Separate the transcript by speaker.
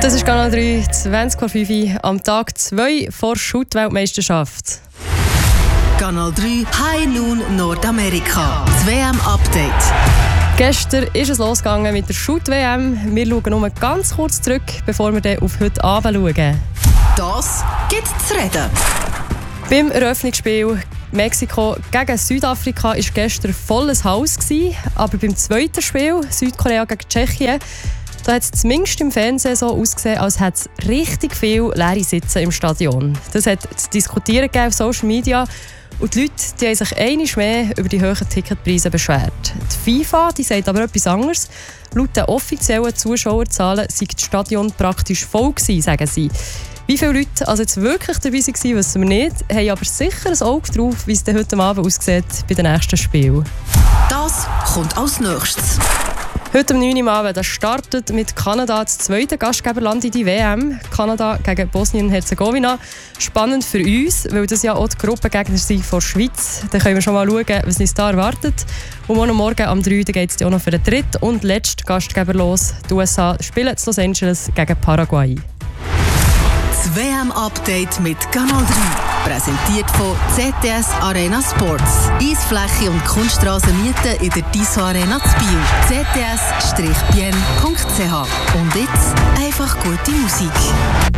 Speaker 1: Das ist Kanal 3, 20:05 Uhr, am Tag 2 vor Shoot-Weltmeisterschaft.
Speaker 2: Kanal 3 High Noon Nordamerika. Das WM-Update.
Speaker 1: Gestern ist es losgegangen mit der Shoot-WM. Wir schauen nur ganz kurz zurück, bevor wir dann auf heute Abend schauen.
Speaker 2: Das gibt zu reden.
Speaker 1: Beim Eröffnungsspiel Mexiko gegen Südafrika war gestern volles Haus, aber beim zweiten Spiel Südkorea gegen Tschechien, da hat es zumindest im Fernsehen so ausgesehen, als hätte es richtig viel leere Sitze im Stadion. Das hat zu diskutieren gegeben auf Social Media. Und die Leute die haben sich einmal mehr über die hohen Ticketpreise beschwert. Die FIFA die sagt aber etwas anderes. Laut den offiziellen Zuschauerzahlen sei das Stadion praktisch voll gewesen, sagen sie. Wie viele Leute also jetzt wirklich dabei waren, wissen wir nicht, haben aber sicher ein Auge drauf, wie es heute Abend aussieht bei den nächsten Spielen.
Speaker 2: Das kommt als nächstes.
Speaker 1: Heute um 9 Uhr am Abend das startet mit Kanada das zweite Gastgeberland in die WM. Kanada gegen Bosnien-Herzegowina. Spannend für uns, weil das ja auch die Gruppengegner sind von der Schweiz. Dann können wir schon mal schauen, was uns da erwartet. Und morgen am 3 geht es auch noch für den dritten und letzten Gastgeber los. Die USA spielen in Los Angeles gegen Paraguay.
Speaker 2: Das WM-Update mit Kanal 3. Präsentiert von ZDS Arena Sports. Eisfläche und Kunststraße mieten in der Tissot Arena zu Biel. zds-bien.ch. Und jetzt einfach gute Musik.